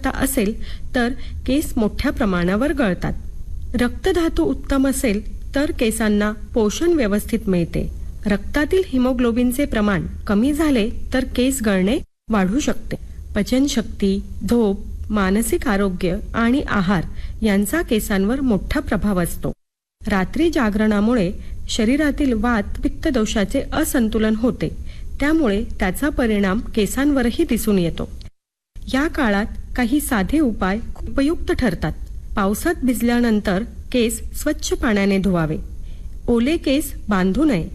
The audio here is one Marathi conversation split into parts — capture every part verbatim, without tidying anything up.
क्षमता असेल तर केस मोठ्या प्रमाणावर गळतात. रक्तधातू उत्तम असेल तर केसांना पोषण व्यवस्थित मिळते. रक्तातील हिमोग्लोबिनचे प्रमाण कमी झाले तर केस गळणे वाढू शकते. पचनशक्ती, झोप, मानसिक आरोग्य आणि आहार यांचा केसांवर मोठा प्रभाव असतो. रात्री जागरणामुळे शरीरातील वात पित्त दोषाचे असंतुलन होते, त्यामुळे त्याचा परिणाम केसांवरही दिसून येतो. या काळात काही साधे उपाय उपयुक्त ठरतात. पावसात भिजल्यानंतर केस स्वच्छ पाण्याने धुवावे. ओले केस बांधू नये.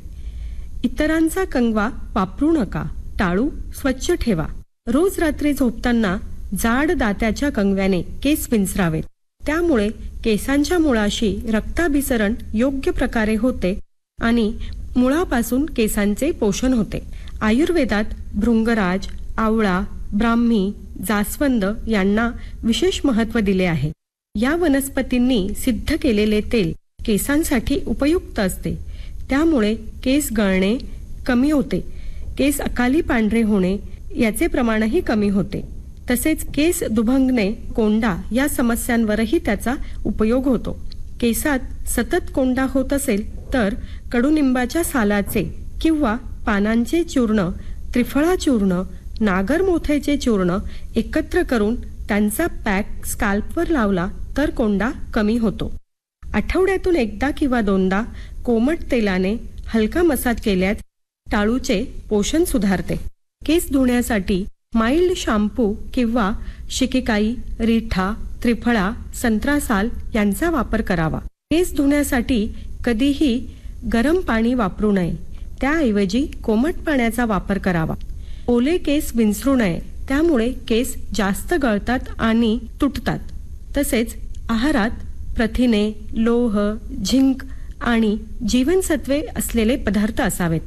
इतरांचा कंगवा वापरू नका. टाळू स्वच्छ ठेवा. रोज रात्री झोपताना जाड दात्याच्या कंगव्याने केस विंचरावेत. त्यामुळे केसांच्या मुळाशी रक्ताभिसरण योग्य प्रकारे होते आणि मुळापासून केसांचे पोषण होते. आयुर्वेदात भृंगराज, आवळा, ब्राह्मी, जास्वंद यांना विशेष महत्त्व दिले आहे. या वनस्पतींनी सिद्ध केलेले तेल केसांसाठी उपयुक्त असते. त्यामुळे केस गळणे कमी होते. केस अकाली पांढरे होणे याचे प्रमाणही कमी होते. तसेच केस दुभंगणे, कोंडा या समस्यांवरही त्याचा उपयोग होतो. केसात सतत कोंडा होत असेल तर कडुनिंबाच्या सालाचे किंवा पानांचे चूर्ण, त्रिफळा चूर्ण, नागरमोथेचे चूर्ण एकत्र करून त्यांचा पॅक स्काल्पवर लावला तर कोंडा कमी होतो. आठवड्यातून एकदा किंवा दोनदा कोमट तेलाने हलका मसाज केल्यास टाळूचे पोषण सुधारते. केस धुण्यासाठी माइल्ड शॅम्पू किंवा शिकेकाई, रिठा, त्रिफळा, संत्रासाल यांचा वापर करावा. केस धुण्यासाठी कधीही गरम पाणी वापरू नये. त्याऐवजी कोमट पाण्याचा वापर करावा. ओले केस विंचरू नये, त्यामुळे केस जास्त गळतात आणि तुटतात. तसेच आहारात प्रथिने, लोह, झिंक आणि जीवनसत्वे असलेले पदार्थ असावेत.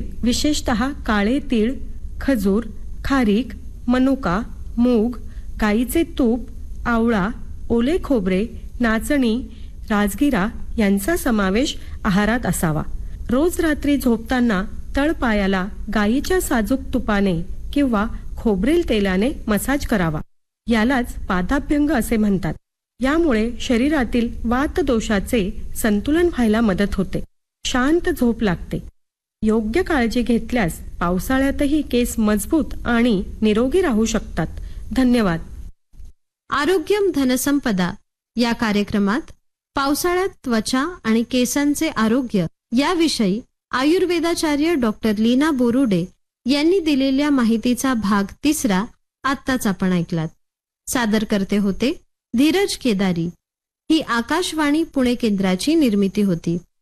विशेषतः काळे तीळ, खजूर, खारीक, मनुका, मूग, गाईचे तूप, आवळा, ओले खोबरे, नाचणी, राजगिरा यांचा समावेश आहारात असावा. रोज रात्री झोपताना तळपायाला गाईच्या साजूक तुपाने किंवा खोबरेल तेलाने मसाज करावा. यालाच पादाभ्यंग असे म्हणतात. यामुळे शरीरातील वात दोषाचे संतुलन व्हायला मदत होते. शांत झोप लागते. योग्य काळजी घेतल्यास पावसाळ्यातही केस मजबूत आणि निरोगी राहू शकतात. धन्यवाद. आरोग्यम धनसंपदा या कार्यक्रमात पावसाळ्यात त्वचा आणि केसांचे आरोग्य याविषयी आयुर्वेदाचार्य डॉक्टर लीना बोरुडे यांनी दिलेल्या माहितीचा भाग तिसरा आत्ताच आपण ऐकलात. सादर करते होते धीरज केदारी. ही आकाशवाणी पुणे केंद्राची निर्मिती होती.